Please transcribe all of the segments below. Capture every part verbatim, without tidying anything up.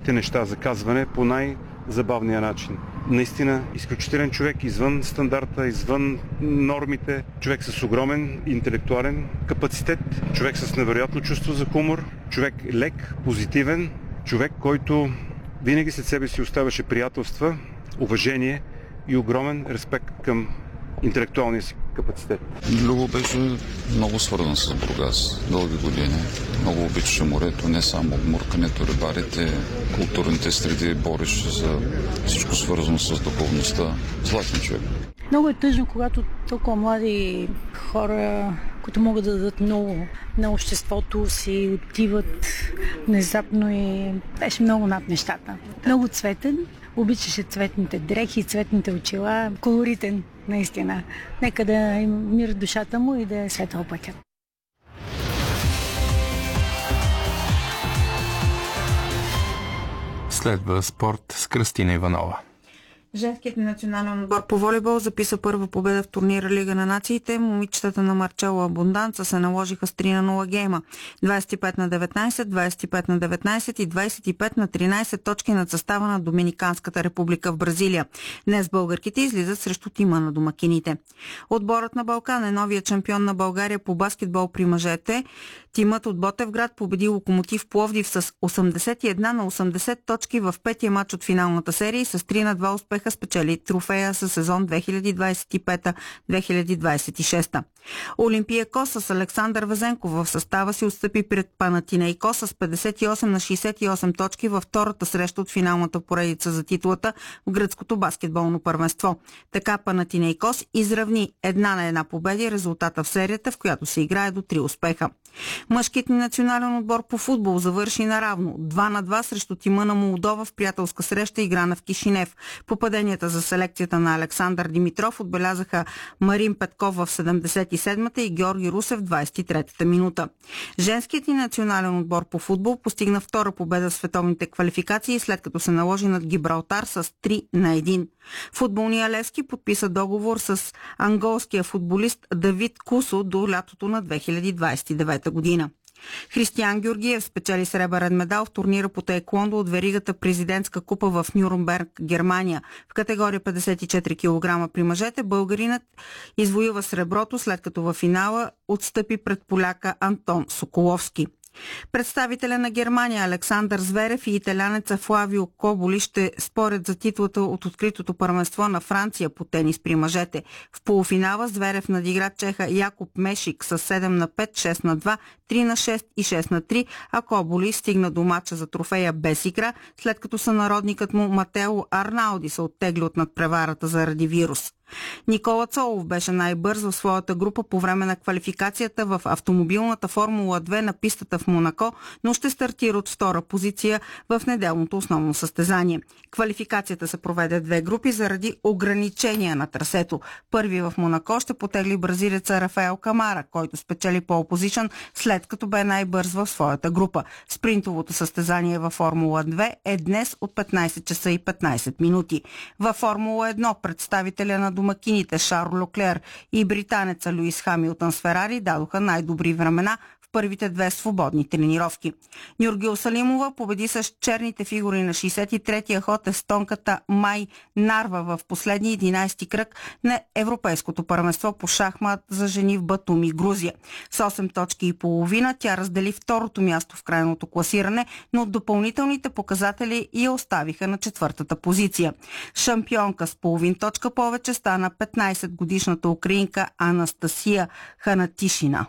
всичките неща за казване по най-забавния начин. Наистина изключителен човек, извън стандарта, извън нормите, човек с огромен интелектуален капацитет, човек с невероятно чувство за хумор, човек лек, позитивен, човек, който винаги след себе си оставяше приятелства, уважение и огромен респект към интелектуалния си капацитет. Любо беше много свързан с Бургас дълги години. Много обичаше морето, не само муркането, рибарите, културните среди, бореше за всичко свързано с духовността. Златен човек. Много е тъжно, когато толкова млади хора, които могат да дадат много на обществото си, отиват внезапно и беше много над нещата. Много цветен, обичаше цветните дрехи, цветните очила, колоритен, наистина. Нека да има мир в душата му и да е светъл пътят. Следва спорт с Кръстина Иванова. Женският национален отбор по волейбол записа първа победа в турнира Лига на нациите. Момичетата на Марчело Абунданца се наложиха с три на нула гейма. двадесет и пет на деветнадесет, двадесет и пет на деветнадесет и двадесет и пет на тринадесет точки над състава на Доминиканската република в Бразилия. Днес българките излизат срещу тима на домакините. Отборът на Балкан е новият шампион на България по баскетбол при мъжете. Тимът от Ботевград победи Локомотив Пловдив с осемдесет и една на осемдесет точки в петия матч от финалната серия и с три на два успеха спечели трофея със сезон две хиляди двадесет и пета - две хиляди двадесет и шеста. Олимпиакос с Александър Везенков в състава си отстъпи пред Панатинейкос с петдесет и осем на шейсет и осем точки във втората среща от финалната поредица за титлата в гръцкото баскетболно първенство. Така Панатинейкос изравни една на една победи резултата в серията, в която се играе до три успеха. Мъжкият ни национален отбор по футбол завърши наравно два на два срещу тима на Молдова в приятелска среща, играна в Кишинев. Попаденията за селекцията на Александър Димитров отбелязаха Марин Петков в седемдесет и седмата и Георги Русев в двадесет и третата минута. Женският ни национален отбор по футбол постигна втора победа в световните квалификации, след като се наложи над Гибралтар с три на един. Футболният Левски подписа договор с анголския футболист Давид Кусо до лятото на две хиляди двадесет и девета година. Християн Георгиев спечели сребърен медал в турнира по таеквондо от веригата Президентска купа в Нюрнберг, Германия. В категория петдесет и четири килограма при мъжете българинът извоюва среброто, след като във финала отстъпи пред поляка Антон Соколовски. Представителя на Германия Александър Зверев и италянеца Флавио Коболи ще спорят за титлата от откритото първенство на Франция по тенис при мъжете. В полуфинала Зверев надигра чеха Якоб Мешик с седем на пет, шест на два, три на шест и шест на три, а Коболи стигна до мача за трофея без игра, след като сънародникът му Матео Арнауди се оттегли от надпреварата заради вирус. Никола Цолов беше най-бърз в своята група по време на квалификацията в автомобилната Формула две на пистата в Монако, но ще стартира от втора позиция в неделното основно състезание. Квалификацията се проведе две групи заради ограничения на трасето. Първи в Монако ще потегли бразилеца Рафаел Камара, който спечели по опозишън, след като бе най-бърз в своята група. Спринтовото състезание във Формула две е днес от петнадесет часа и петнадесет минути. Във Формула едно представителя на домакините Шарл Леклер и британеца Луис Хамилтън с Ферари дадоха най-добри времена в първите две свободни тренировки. Нюргюл Салимова победи с черните фигури на шейсет и третия ход естонката Май Нарва в последния единадесети кръг на Европейското първенство по шахмат за жени в Батуми, Грузия. С осем точки и половина тя раздели второто място в крайното класиране, но допълнителните показатели я оставиха на четвъртата позиция. Шампионка с половин точка повече стана петнадесетгодишната украинка Анастасия Ханатишина.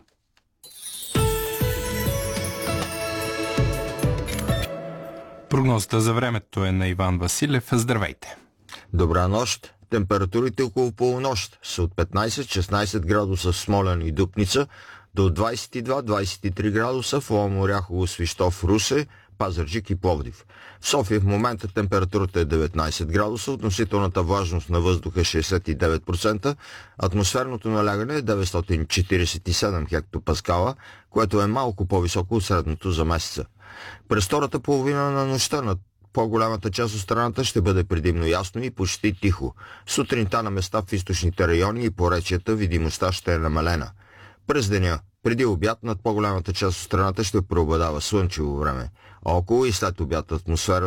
Прогнозата за времето е на Иван Василев. Здравейте! Добра нощ! Температурите около полунощ са от петнадесет-шестнадесет градуса в Смолян и Дупница до двадесет и два - двадесет и три градуса в Лом, Оряхово, Свищов, Русе, Пазарджик и Пловдив. В София в момента температурата е деветнадесет градуса, относителната влажност на въздуха е шейсет и девет процента, атмосферното налягане е деветстотин четиридесет и седем хектопаскала, което е малко по-високо от средното за месеца. През втората половина на нощта над по-голямата част от страната ще бъде предимно ясно и почти тихо. Сутринта на места в източните райони и поречията видимостта ще е намалена. През деня, преди обяд, над по-голямата част от страната ще преобладава слънчево време, а около и след обяд атмосфера